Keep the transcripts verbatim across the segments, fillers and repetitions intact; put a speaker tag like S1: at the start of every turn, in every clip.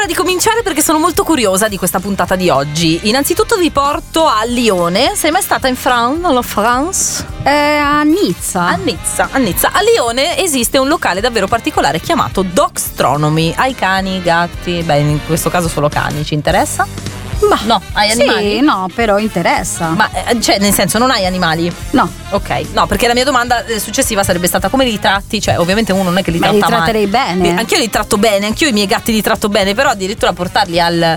S1: ora di cominciare perché sono molto curiosa di questa puntata di oggi. Innanzitutto vi porto a Lione. Sei mai stata in France? La France?
S2: Eh, a Nizza.
S1: A Nizza, a Nizza. A Lione esiste un locale davvero particolare chiamato Dogstronomy. Hai cani, gatti? Beh, in questo caso solo cani. Ci interessa?
S2: Ma
S1: no, hai animali?
S2: Sì, no, però interessa.
S1: Ma cioè, nel senso, non hai animali?
S2: No.
S1: Ok, no, perché la mia domanda successiva sarebbe stata come li tratti? Cioè, ovviamente uno non è che li
S2: Ma
S1: tratta
S2: li tratterei
S1: male.
S2: bene.
S1: Anch'io li tratto bene, anch'io i miei gatti li tratto bene, però addirittura portarli al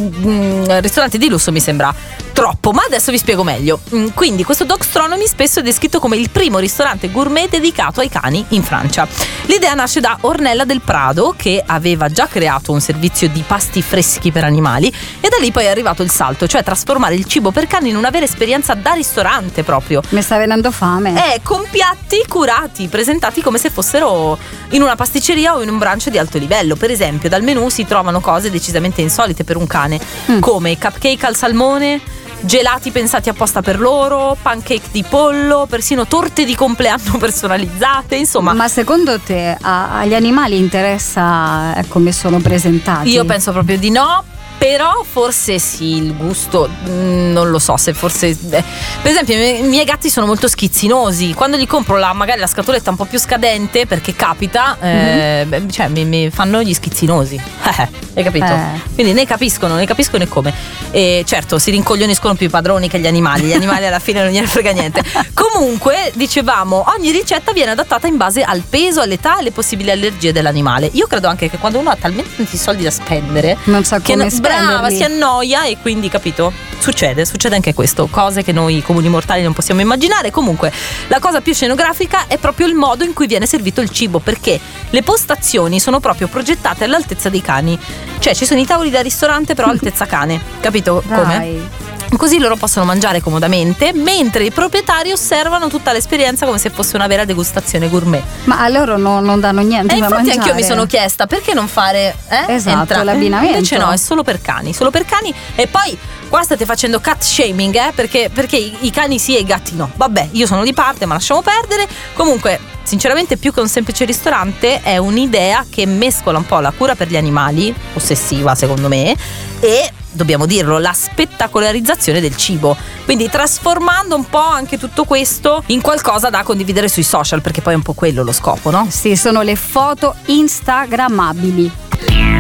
S1: mm, ristorante di lusso mi sembra troppo, ma adesso vi spiego meglio. Quindi questo Dogstronomy spesso è descritto come il primo ristorante gourmet dedicato ai cani in Francia. L'idea nasce da Ornella del Prado, che aveva già creato un servizio di pasti freschi per animali, e da lì poi è arrivato il salto, cioè trasformare il cibo per cani in una vera esperienza da ristorante proprio.
S2: Mi sta venendo fame.
S1: Eh, con piatti curati, presentati come se fossero in una pasticceria o in un brunch di alto livello. Per esempio, dal menù si trovano cose decisamente insolite per un cane, mm. come cupcake al salmone, gelati pensati apposta per loro, pancake di pollo, persino torte di compleanno personalizzate, insomma.
S2: Ma secondo te a, agli animali interessa eh, come sono presentati?
S1: Io penso proprio di no. Però forse sì, il gusto mh, non lo so, se forse eh. Per esempio i miei, i miei gatti sono molto schizzinosi. Quando gli compro la, magari la scatoletta un po' più scadente, perché capita, eh, mm-hmm. cioè mi, mi fanno gli schizzinosi. Hai capito?
S2: Eh.
S1: Quindi ne capiscono, ne capiscono e come. E certo, si rincoglioniscono più i padroni che gli animali. Gli animali alla fine non gliene frega niente. Comunque, dicevamo, ogni ricetta viene adattata in base al peso, all'età e alle possibili allergie dell'animale. Io credo anche che quando uno ha talmente tanti soldi da spendere,
S2: non sa come
S1: che brava, si annoia, e quindi, capito, succede, succede anche questo, cose che noi comuni mortali non possiamo immaginare. Comunque la cosa più scenografica è proprio il modo in cui viene servito il cibo, perché le postazioni sono proprio progettate all'altezza dei cani, cioè ci sono i tavoli da ristorante però altezza cane, capito come?
S2: Dai.
S1: Così loro possono mangiare comodamente, mentre i proprietari osservano tutta l'esperienza come se fosse una vera degustazione gourmet.
S2: Ma a loro no, non danno niente
S1: e
S2: da
S1: infatti
S2: mangiare.
S1: Anch'io mi sono chiesta perché non fare eh,
S2: esatto,
S1: entra-
S2: l'abbinamento.
S1: Invece no, è solo per cani, solo per cani. E poi qua state facendo cat shaming, eh, perché, perché i, i cani sì e i gatti no. Vabbè, io sono di parte, ma lasciamo perdere. Comunque, sinceramente, più che un semplice ristorante è un'idea che mescola un po' la cura per gli animali, ossessiva secondo me, e, dobbiamo dirlo, la spettacolarizzazione del cibo. Quindi trasformando un po' anche tutto questo in qualcosa da condividere sui social, perché poi è un po' quello lo scopo, no?
S2: Sì, sono le foto instagrammabili.